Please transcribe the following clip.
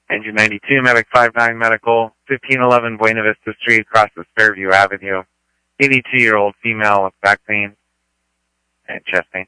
Engine 92, Medic 59 Medical, 1511 Buena Vista Street, across the Fairview Avenue. 82-year-old female with back pain and chest pain.